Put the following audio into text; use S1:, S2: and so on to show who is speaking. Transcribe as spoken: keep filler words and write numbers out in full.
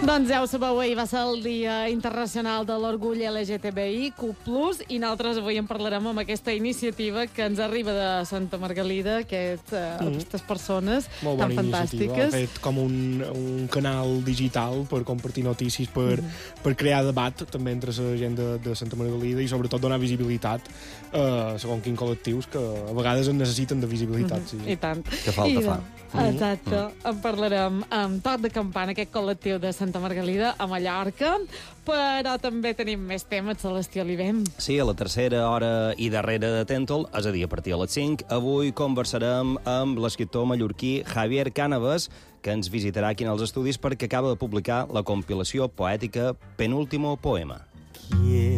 S1: Doncs ja ho sabeu, ahir va ser el Dia Internacional de l'Orgull L G T B I Q plus, i nosaltres avui en parlarem amb aquesta iniciativa que ens arriba de Santa Margalida, aquest, uh, mm. aquestes persones
S2: Molt
S1: tan
S2: bona
S1: fantàstiques.
S2: Ha fet com un, un canal digital per compartir notícies, per, mm. per crear debat també entre la gent de, de Santa Margalida i sobretot donar visibilitat a uh, segons quins col·lectius que a vegades en necessiten de visibilitat. Mm -hmm.
S1: sí. I tant.
S3: Que falta
S1: I,
S3: fa.
S1: Exacte. Mm. En parlarem amb Toc de Campana, aquest col·lectiu de Santa Margalida a Mallorca, però també tenim més temes, Celestí Olivem.
S3: Sí, a la tercera hora i darrera de Tèntol, és a dir, a partir de les cinc, avui conversarem amb l'escriptor mallorquí Javier Cánovas, que ens visitarà aquí en els estudis perquè acaba de publicar la compilació poètica Penúltimo Poema.
S4: Yeah.